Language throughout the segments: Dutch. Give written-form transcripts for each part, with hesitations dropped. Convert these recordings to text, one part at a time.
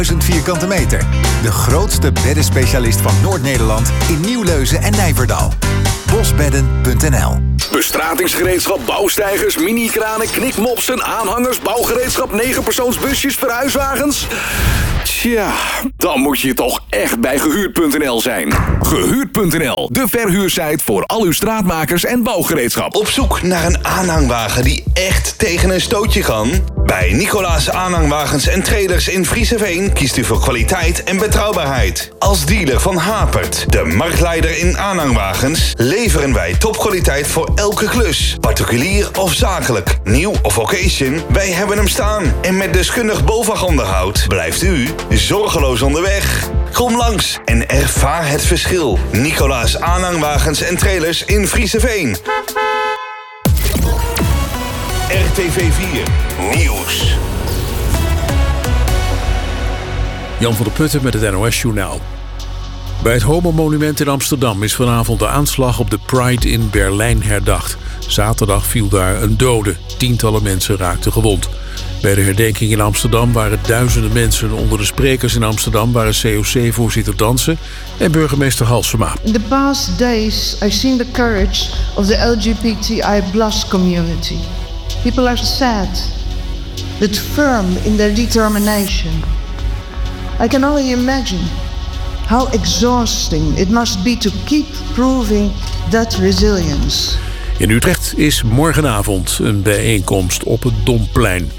1000 vierkante meter. De grootste beddenspecialist van Noord-Nederland in Nieuwleuzen en Nijverdal. Bosbedden.nl. Bestratingsgereedschap, bouwsteigers, mini-kranen, knikmopsen, aanhangers, bouwgereedschap, 9-persoonsbusjes, verhuiswagens. Tja, dan moet je toch echt bij Gehuurd.nl zijn. Gehuurd.nl, de verhuursite voor al uw straatmakers en bouwgereedschap. Op zoek naar een aanhangwagen die echt tegen een stootje kan? Bij Nicolaas Aanhangwagens en Trailers in Vrieseveen kiest u voor kwaliteit en betrouwbaarheid. Als dealer van Hapert, de marktleider in aanhangwagens, leveren wij topkwaliteit voor elke klus. Particulier of zakelijk, nieuw of occasion, wij hebben hem staan. En met deskundig BOVAG-onderhoud blijft u zorgeloos onderweg. Kom langs en ervaar het verschil. Nicolaas Aanhangwagens en Trailers in Vrieseveen. RTV 4 Nieuws. Jan van der Putten met het NOS-journaal. Bij het Homo-monument in Amsterdam is vanavond de aanslag op de Pride in Berlijn herdacht. Zaterdag viel daar een dode. Tientallen mensen raakten gewond. Bij de herdenking in Amsterdam waren duizenden mensen. Onder de sprekers in Amsterdam waren COC-voorzitter Dansen en burgemeester Halsema. In the past days, I've seen the courage of the LGBTI+ community. People are sad, but firm in their determination. I can only imagine how exhausting it must be to keep proving that resilience. In Utrecht is morgenavond een bijeenkomst op het Domplein.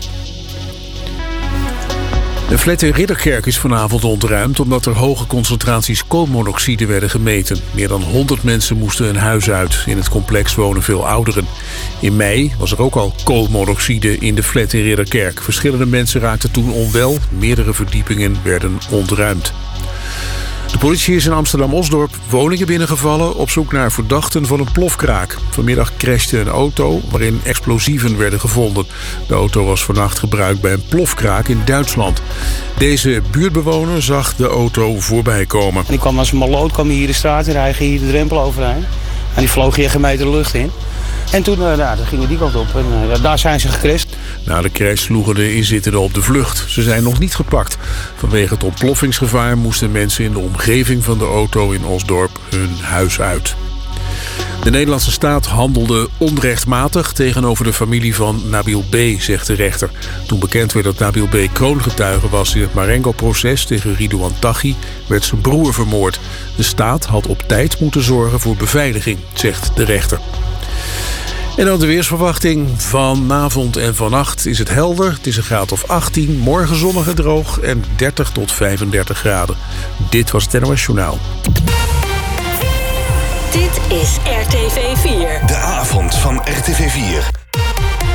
Een flat in Ridderkerk is vanavond ontruimd omdat er hoge concentraties koolmonoxide werden gemeten. Meer dan 100 mensen moesten hun huis uit. In het complex wonen veel ouderen. In mei was er ook al koolmonoxide in de flat in Ridderkerk. Verschillende mensen raakten toen onwel. Meerdere verdiepingen werden ontruimd. De politie is in Amsterdam-Osdorp woningen binnengevallen op zoek naar verdachten van een plofkraak. Vanmiddag crashte een auto waarin explosieven werden gevonden. De auto was vannacht gebruikt bij een plofkraak in Duitsland. Deze buurtbewoner zag de auto voorbij komen. Die kwam als een maloot hier de straat in, hij ging hier de drempel overheen. En die vloog hier geen meter de lucht in. En toen gingen die kant op en daar zijn ze gecrashed. Na de crash sloegen de inzittenden op de vlucht. Ze zijn nog niet gepakt. Vanwege het ontploffingsgevaar moesten mensen in de omgeving van de auto in Osdorp hun huis uit. De Nederlandse staat handelde onrechtmatig tegenover de familie van Nabil B., zegt de rechter. Toen bekend werd dat Nabil B. kroongetuige was in het Marengo-proces tegen Ridouan Taghi, werd zijn broer vermoord. De staat had op tijd moeten zorgen voor beveiliging, zegt de rechter. En dan de weersverwachting. Vanavond en vannacht is het helder. Het is een graad of 18. Morgen zonnig en droog en 30 tot 35 graden. Dit was het NOS Journaal. Dit is RTV 4.